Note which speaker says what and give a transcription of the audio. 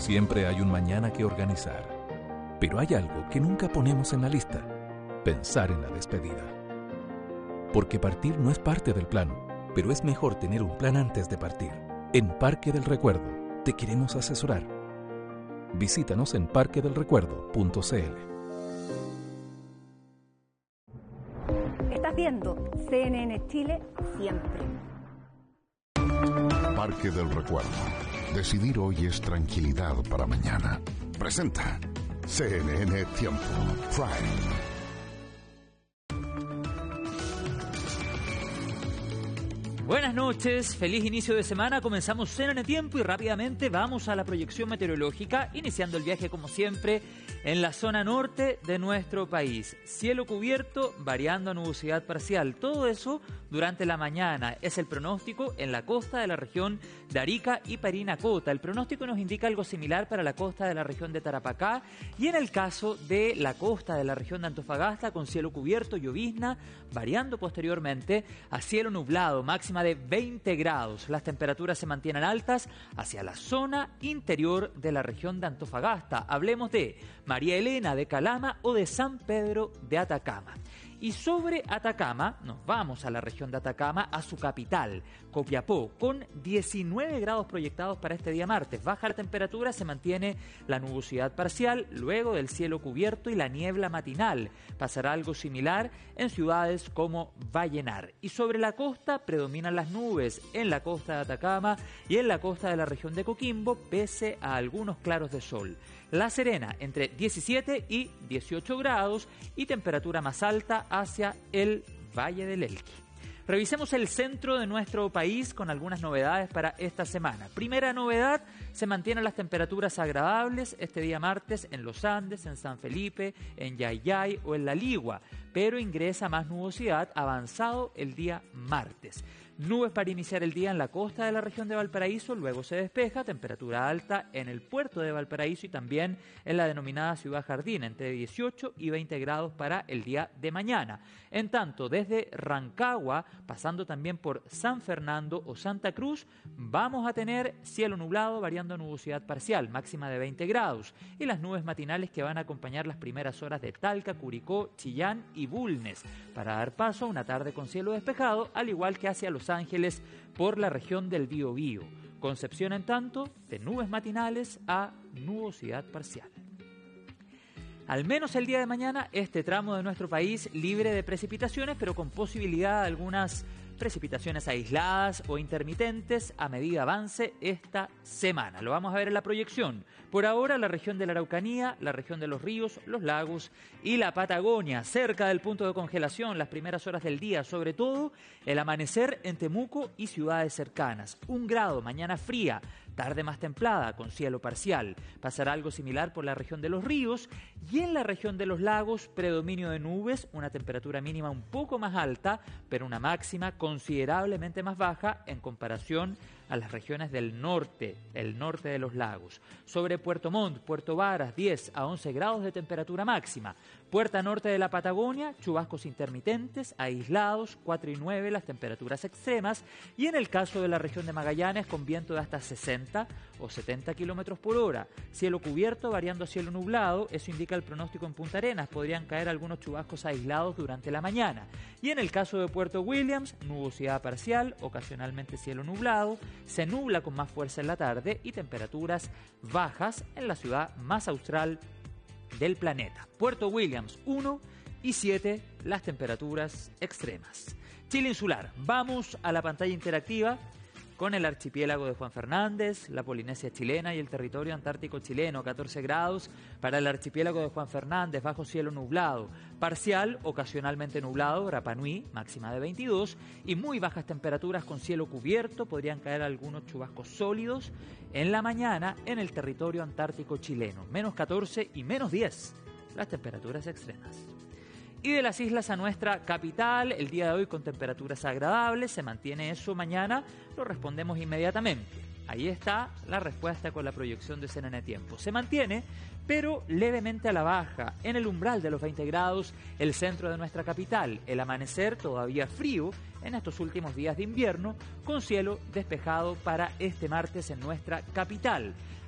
Speaker 1: Siempre hay un mañana que organizar, pero hay algo que nunca ponemos en la lista: pensar en la despedida. Porque partir no es parte del plan, pero es mejor tener un plan antes de partir. En Parque del Recuerdo te queremos asesorar. Visítanos en parquedelrecuerdo.cl.
Speaker 2: Estás viendo CNN Chile siempre.
Speaker 3: Parque del Recuerdo. Decidir hoy es tranquilidad para mañana. Presenta CNN Tiempo Prime.
Speaker 4: Buenas noches, feliz inicio de semana. Comenzamos CNN Tiempo y rápidamente vamos a la proyección meteorológica, iniciando el viaje como siempre en la zona norte de nuestro país. Cielo cubierto, variando a nubosidad parcial. Todo eso durante la mañana es el pronóstico en la costa de la región de Arica y Parinacota. El pronóstico nos indica algo similar para la costa de la región de Tarapacá y en el caso de la costa de la región de Antofagasta, con cielo cubierto, llovizna, variando posteriormente a cielo nublado, máxima de 20 grados. Las temperaturas se mantienen altas hacia la zona interior de la región de Antofagasta. Hablemos de María Elena de Calama o de San Pedro de Atacama. Y sobre Atacama, nos vamos a la región de Atacama, a su capital, Copiapó, con 19 grados proyectados para este día martes. Baja la temperatura, se mantiene la nubosidad parcial, luego del cielo cubierto y la niebla matinal. Pasará algo similar en ciudades como Vallenar. Y sobre la costa predominan las nubes en la costa de Atacama y en la costa de la región de Coquimbo, pese a algunos claros de sol. La Serena entre 17 y 18 grados y temperatura más alta hacia el Valle del Elqui. Revisemos el centro de nuestro país con algunas novedades para esta semana. Primera novedad, se mantienen las temperaturas agradables este día martes en los Andes, en San Felipe, en Yayay o en La Ligua, pero ingresa más nubosidad avanzado el día martes. Nubes para iniciar el día en la costa de la región de Valparaíso, luego se despeja, temperatura alta en el puerto de Valparaíso y también en la denominada Ciudad Jardín, entre 18 y 20 grados para el día de mañana. En tanto, desde Rancagua, pasando también por San Fernando o Santa Cruz, vamos a tener cielo nublado variando a nubosidad parcial, máxima de 20 grados, y las nubes matinales que van a acompañar las primeras horas de Talca, Curicó, Chillán y Bulnes, para dar paso a una tarde con cielo despejado, al igual que hacia Los Ángeles por la región del Biobío. Concepción, en tanto, de nubes matinales a nubosidad parcial. Al menos el día de mañana, este tramo de nuestro país libre de precipitaciones, pero con posibilidad de algunas precipitaciones aisladas o intermitentes a medida avance esta semana. Lo vamos a ver en la proyección. Por ahora, la región de la Araucanía, la región de los ríos, los lagos y la Patagonia, cerca del punto de congelación, las primeras horas del día, sobre todo el amanecer en Temuco y ciudades cercanas. 1 grado, mañana fría, tarde más templada, con cielo parcial. Pasará algo similar por la región de los ríos y en la región de los lagos, predominio de nubes, una temperatura mínima un poco más alta, pero una máxima considerablemente más baja en comparación a las regiones del norte, el norte de los lagos. Sobre Puerto Montt, Puerto Varas, 10 a 11 grados de temperatura máxima. Puerta norte de la Patagonia, chubascos intermitentes, aislados, 4 y 9 las temperaturas extremas. Y en el caso de la región de Magallanes, con viento de hasta 60 o 70 kilómetros por hora. Cielo cubierto, variando a cielo nublado, eso indica el pronóstico en Punta Arenas. Podrían caer algunos chubascos aislados durante la mañana. Y en el caso de Puerto Williams, nubosidad parcial, ocasionalmente cielo nublado. Se nubla con más fuerza en la tarde y temperaturas bajas en la ciudad más austral del planeta. Puerto Williams 1 y 7 las temperaturas extremas. Chile insular. Vamos a la pantalla interactiva con el archipiélago de Juan Fernández, la Polinesia chilena y el territorio antártico chileno. 14 grados para el archipiélago de Juan Fernández, bajo cielo nublado, parcial, ocasionalmente nublado, Rapa Nui, máxima de 22, y muy bajas temperaturas con cielo cubierto. Podrían caer algunos chubascos sólidos en la mañana en el territorio antártico chileno. Menos 14 y menos 10 las temperaturas extremas. Y de las islas a nuestra capital, el día de hoy con temperaturas agradables, ¿se mantiene eso mañana? Lo respondemos inmediatamente. Ahí está la respuesta con la proyección de CNN Tiempo. Se mantiene, pero levemente a la baja, en el umbral de los 20 grados, el centro de nuestra capital. El amanecer todavía frío en estos últimos días de invierno, con cielo despejado para este martes en nuestra capital.